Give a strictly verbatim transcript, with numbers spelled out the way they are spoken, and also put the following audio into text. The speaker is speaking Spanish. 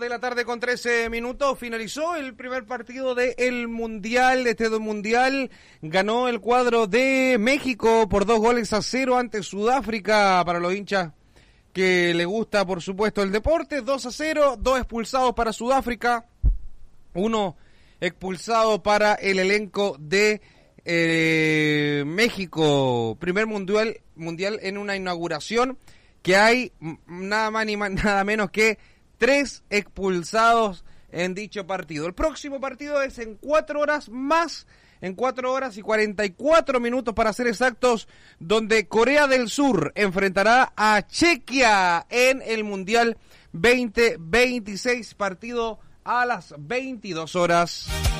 de la tarde con trece minutos, finalizó el primer partido del Mundial, este Mundial, ganó el cuadro de México por dos goles a cero ante Sudáfrica, para los hinchas que le gusta por supuesto el deporte, dos a cero, dos expulsados para Sudáfrica, uno expulsado para el elenco de eh, México, primer mundial, mundial en una inauguración que hay nada más ni más, nada menos que tres expulsados en dicho partido. El próximo partido es en cuatro horas más, en cuatro horas y cuarenta y cuatro minutos para ser exactos, donde Corea del Sur enfrentará a Chequia en el Mundial veinte veintiséis, partido a las veintidós horas.